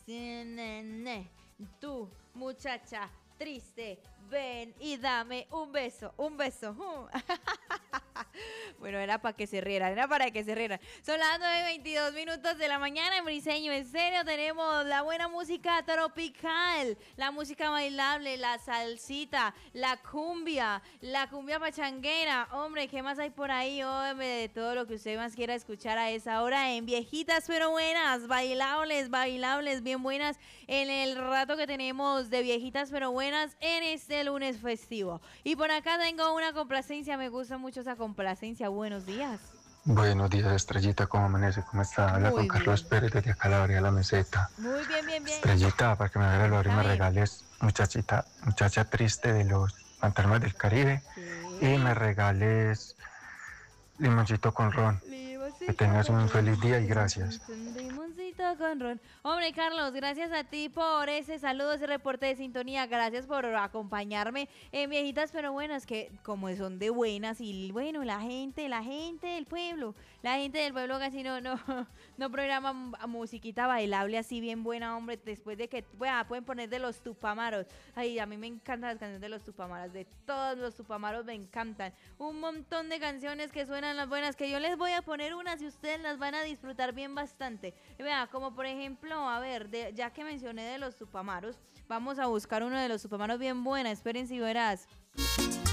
Tú, muchacha triste, ven y dame un beso, un beso. Bueno, era para que se rieran, era para que se rieran. Son las 9:22 de la mañana en Briseño. En serio, tenemos la buena música tropical, la música bailable, la salsita, la cumbia pachanguera. Hombre, ¿qué más hay por ahí? Hombre, de todo lo que usted más quiera escuchar a esa hora en Viejitas pero Buenas, bailables, bien buenas en el rato que tenemos de Viejitas pero Buenas en este lunes festivo. Y por acá tengo una complacencia, me gusta mucho esa complacencia. Buenos días. Buenos días, Estrellita, ¿cómo amanece? ¿Cómo está? Habla con Carlos Pérez desde acá, la Barriga La Meseta. Muy bien. Estrellita, para que me haga el valor y me regales muchacha triste de los fantasmas del Caribe. Sí. Y me regales limoncito con ron. Que tengas un feliz día y gracias. Limoncito con ron. Hombre, Carlos, gracias a ti por ese saludo, ese reporte de sintonía. Gracias por acompañarme en Viejitas pero Buenas, que como son de buenas y bueno, la gente del pueblo casi no programa musiquita bailable así bien buena, hombre, después de que pueden poner de los Tupamaros. Ay, a mí me encantan las canciones de los Tupamaros, de todos los Tupamaros me encantan. Un montón de canciones que suenan las buenas, que yo les voy a poner unas y ustedes las van a disfrutar bien bastante. Vea, como por ejemplo, a ver, ya que mencioné de los Tupamaros, vamos a buscar uno de los Tupamaros bien buena. Esperen si verás.